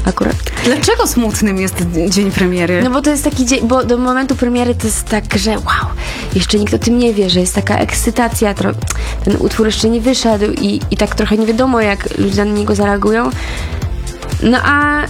akurat. Dlaczego smutnym jest dzień premiery? No bo to jest taki dzień, bo do momentu premiery to jest tak, że wow, jeszcze nikt o tym nie wie, że jest taka ekscytacja, ten utwór jeszcze nie wyszedł i tak trochę nie wiadomo, jak ludzie na niego zareagują. No a